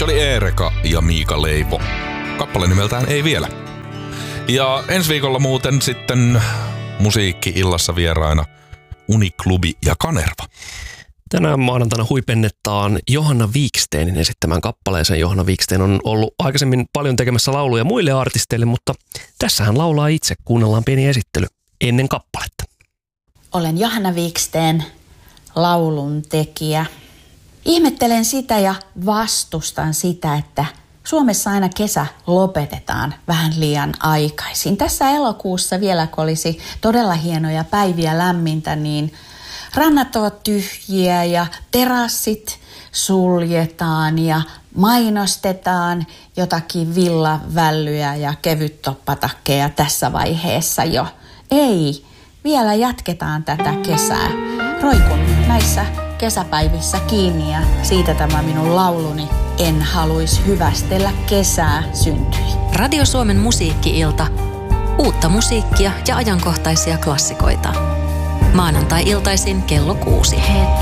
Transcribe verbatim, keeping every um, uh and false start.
Se oli Eereka ja Miika Leivo. Kappale nimeltään Ei vielä. Ja ensi viikolla muuten sitten musiikki-illassa vieraina Uniklubi ja Kanerva. Tänään maanantaina huipennetaan Johanna Wikstenin esittämään kappaleeseen. Johanna Wiksten on ollut aikaisemmin paljon tekemässä lauluja muille artisteille, mutta tässä hän laulaa itse. Kuunnellaan pieni esittely ennen kappaletta. Olen Johanna Wiksten, laulun tekijä. Ihmettelen sitä ja vastustan sitä, että Suomessa aina kesä lopetetaan vähän liian aikaisin. Tässä elokuussa vielä, kun olisi todella hienoja päiviä lämmintä, niin rannat ovat tyhjiä ja terassit suljetaan ja mainostetaan jotakin villavällyjä ja kevyttoppatakkeja tässä vaiheessa jo. Ei, vielä jatketaan tätä kesää. Roikun näissä kesäpäivissä kiinni ja siitä tämä minun lauluni En haluis hyvästellä kesää syntyi. Radio Suomen musiikki-ilta. Uutta musiikkia ja ajankohtaisia klassikoita. Maanantai-iltaisin kello kuusi.